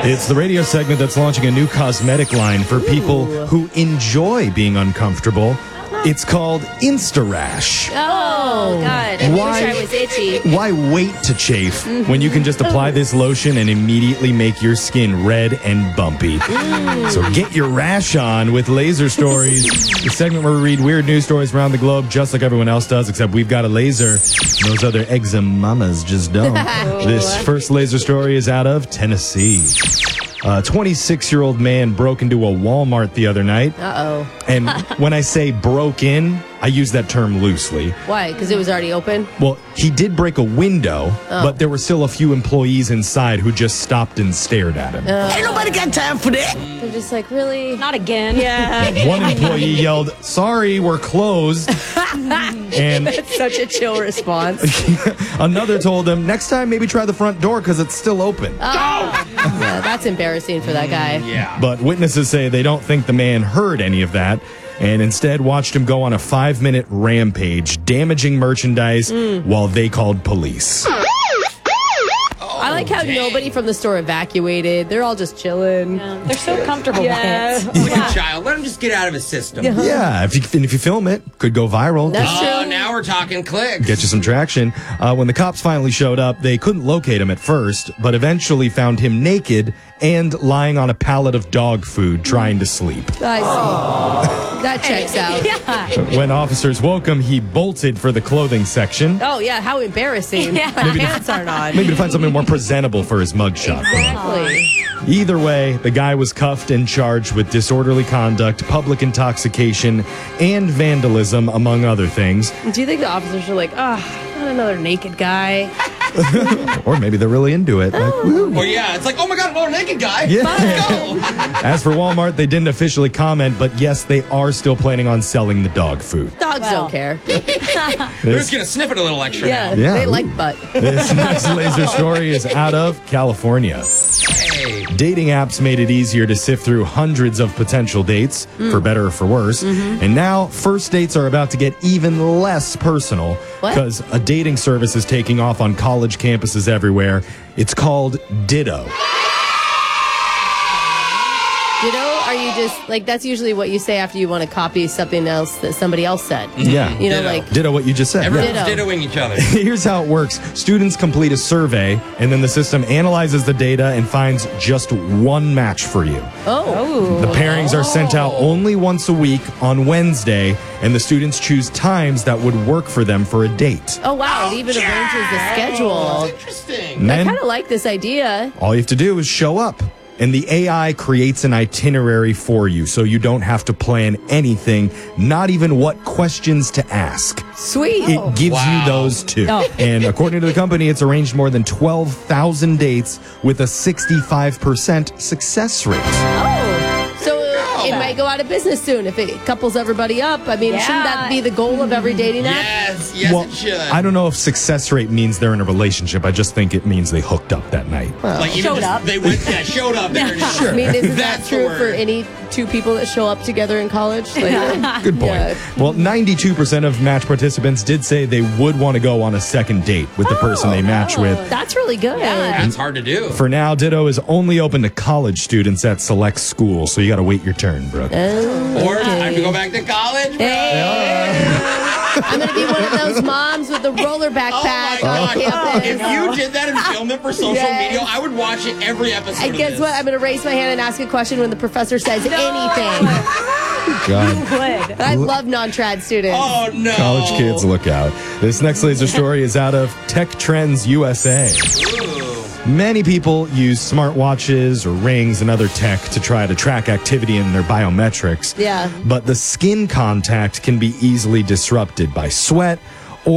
It's the radio segment that's launching a new cosmetic line for people who enjoy being uncomfortable. It's called InstaRash. Oh, God. I Why- wish I was itchy. Why wait to chafe when you can just apply this lotion and immediately make your skin red and bumpy? So get your rash on with Laser Stories, the segment where we read weird news stories around the globe just like everyone else does, except we've got a laser. Those other eczema mamas just don't. This first laser story is out of Tennessee. A 26-year-old man broke into a Walmart the other night. Uh-oh. And when I say broke in, I use that term loosely. Why? Because it was already open? Well, he did break a window, but there were still a few employees inside who just stopped and stared at him. Ain't nobody got time for that. They're just like, really? Not again. Yeah. One employee yelled, "Sorry, we're closed." And That's such a chill response. another told him, "Next time, maybe try the front door because it's still open." Yeah, that's embarrassing for that guy. Yeah. But witnesses say they don't think the man heard any of that and instead watched him go on a 5-minute rampage, damaging merchandise while they called police. I like how nobody from the store evacuated. They're all just chilling. They're so comfortable Yeah. with it. He's like a child. Let him just get out of his system. Yeah, if you film it, could go viral. That's Oh, true. now we're talking clicks. Get you some traction. When the cops finally showed up, they couldn't locate him at first, but eventually found him naked and lying on a pallet of dog food trying to sleep. I see. That checks out. Yeah. When officers woke him, he bolted for the clothing section, Oh, yeah, how embarrassing. Yeah. My pants aren't on. maybe to find something more presentable for his mugshot. Exactly. Either way, the guy was cuffed and charged with disorderly conduct, public intoxication, and vandalism, among other things. Do you think the officers are like, oh, not another naked guy? Or maybe they're really into it. Like, woo. Or yeah, it's like, oh my God, another naked guy. Yeah. Let's go. As for Walmart, they didn't officially comment, but yes, they are still planning on selling the dog food. Dogs Well. don't care. They're just gonna sniff it a little extra Yeah, now. Yeah. they like butt. This next laser story is out of California. Hey. Dating apps made it easier to sift through hundreds of potential dates, for better or for worse. And now, first dates are about to get even less personal What? because a dating service is taking off on college campuses everywhere. It's called Ditto. Ditto, are you just, like, that's usually what you say after you want to copy something else that somebody else said. Yeah. You know, Ditto. like, Ditto what you just said. Everyone's Ditto. dittoing each other. Here's how it works. Students complete a survey, and then the system analyzes the data and finds just one match for you. oh. The pairings are sent out only once a week on Wednesday, and the students choose times that would work for them for a date. Oh, wow. It even arranges the schedule. Interesting. And I then kind of like this idea. all you have to do is show up. And the AI creates an itinerary for you, so you don't have to plan anything, not even what questions to ask. Sweet. It gives Wow. you those too. Oh. And according to the company, it's arranged more than 12,000 dates with a 65% success rate. Oh, so it might go out of business soon if it couples everybody up. I mean, shouldn't that be the goal of every dating app? Yes, Well, it should. I don't know if success rate means they're in a relationship. I just think it means they hooked up that night. Like even Showed just, up. They went, showed up. There it is. I mean, isn't that That's the true word. for any two people that show up together in college? Like, Good point. Yeah. Well, 92% of match participants did say they would want to go on a second date with the person they match with. that's really good. That's hard to do. For now, Ditto is only open to college students at select schools, so you got to wait your turn, Brooke. Or time to go back to college. bro. I'm going to be one of those moms with the roller Oh backpack my on God. campus. If you did that and filmed it for social Yes. media, I would watch it every episode. And of guess this. what? I'm going to raise my hand and ask a question when the professor says anything. God. Would. I love non-trad students. Oh no. College kids, look out. This next laser story is out of Tech Trends USA. Many people use smartwatches or rings and other tech to try to track activity in their biometrics. Yeah. But the skin contact can be easily disrupted by sweat